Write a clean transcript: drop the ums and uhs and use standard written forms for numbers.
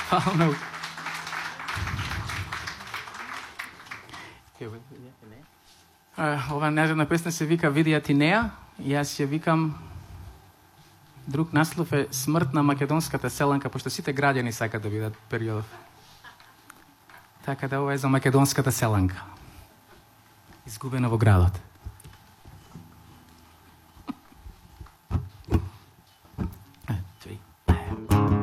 Фала многу. Ова неделна песна се вика Видија ти неа, и јас ја викам, друг наслов е Смрт на македонската селанка, пошто сите граѓани сакат да видат периодов. Така да ова е за македонската селанка, изгубена во градот.